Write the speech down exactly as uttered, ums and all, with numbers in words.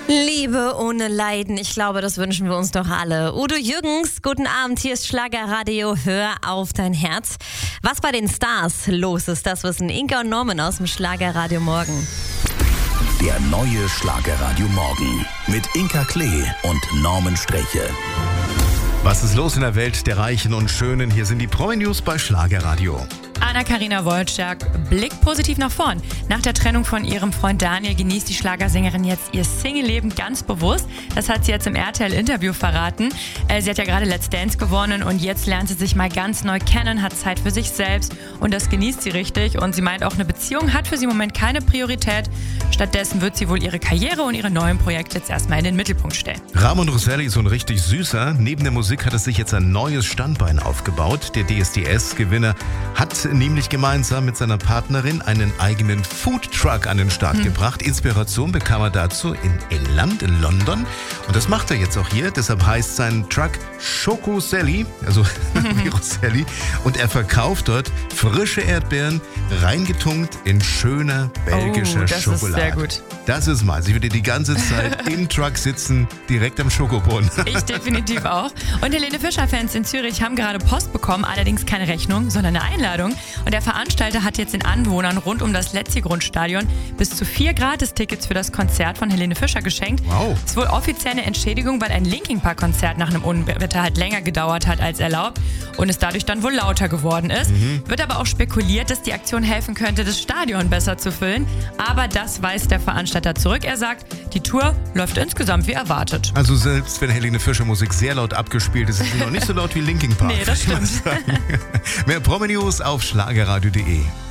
Liebe ohne Leiden, ich glaube, das wünschen wir uns doch alle. Udo Jürgens, guten Abend, hier ist Schlagerradio, hör auf dein Herz. Was bei den Stars los ist, das wissen Inka und Norman aus dem Schlagerradio Morgen. Der neue Schlagerradio Morgen mit Inka Klee und Norman Streche. Was ist los in der Welt der Reichen und Schönen? Hier sind die Promi-News bei Schlagerradio. Anna-Karina Wojcik blickt positiv nach vorn. Nach der Trennung von ihrem Freund Daniel genießt die Schlagersängerin jetzt ihr Single-Leben ganz bewusst. Das hat sie jetzt im R T L-Interview verraten. Äh, sie hat ja gerade Let's Dance gewonnen und jetzt lernt sie sich mal ganz neu kennen, hat Zeit für sich selbst und das genießt sie richtig. Und sie meint auch, eine Beziehung hat für sie im Moment keine Priorität. Stattdessen wird sie wohl ihre Karriere und ihre neuen Projekte jetzt erstmal in den Mittelpunkt stellen. Ramon Rosselli ist so ein richtig süßer. Neben der Musik hat es sich jetzt ein neues Standbein aufgebaut. Der D S D S-Gewinner hat nämlich gemeinsam mit seiner Partnerin einen eigenen Foodtruck an den Start hm. gebracht. Inspiration bekam er dazu in England, in London. Und das macht er jetzt auch hier. Deshalb heißt sein Truck Schokoselli, also wie Rosselli. Und er verkauft dort frische Erdbeeren, reingetunkt in schöner belgischer oh, das Schokolade. Ist sehr gut. Das ist meins. Ich würde die ganze Zeit im Truck sitzen, direkt am Schokobrunnen. Ich definitiv auch. Und Helene Fischer-Fans in Zürich haben gerade Post bekommen, allerdings keine Rechnung, sondern eine Einladung. Und der Veranstalter hat jetzt den Anwohnern rund um das Letzi-Grundstadion bis zu vier Gratis-Tickets für das Konzert von Helene Fischer geschenkt. Wow. Das ist wohl offiziell eine Entschädigung, weil ein Linkin-Park-Konzert nach einem Unwetter halt länger gedauert hat als erlaubt und es dadurch dann wohl lauter geworden ist. Mhm. Wird aber auch spekuliert, dass die Aktion helfen könnte, das Stadion besser zu füllen. Aber das weist der Veranstalter zurück. Er sagt, die Tour läuft insgesamt wie erwartet. Also selbst wenn Helene Fischer Musik sehr laut abgespielt ist, ist sie noch nicht so laut wie Linkin Park. Nee, das stimmt. Mehr Promi-News auf schlagerradio punkt de.